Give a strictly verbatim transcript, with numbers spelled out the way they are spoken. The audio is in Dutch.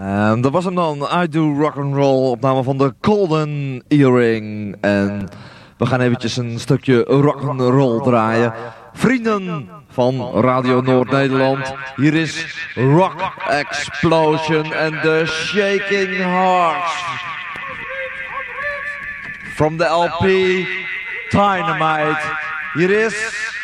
En dat was hem dan, I Do Rock'n'Roll, opname van de Golden Earring. En we gaan eventjes een stukje rock'n'roll draaien. Vrienden van Radio Noord-Nederland, hier is Rock Explosion and the Shaking Hearts. From the L P Dynamite, hier is